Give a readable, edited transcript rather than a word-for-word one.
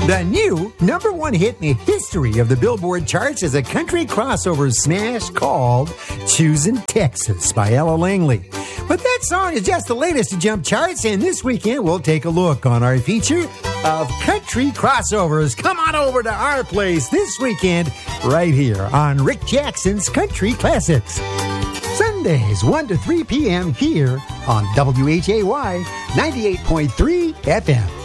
The new number one hit in the history of the Billboard charts is a country crossover smash called Choosin' Texas by Ella Langley. But that song is just the latest to jump charts, and this weekend we'll take a look on our feature of country crossovers. Come on over to our place this weekend right here on Rick Jackson's Country Classics. Sundays 1 to 3 p.m. here on WHAY 98.3 FM.